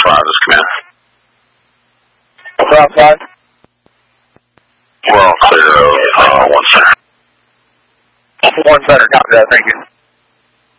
just come in. What's outside? We're all clear of 1 center. 1 center, copy that, thank you.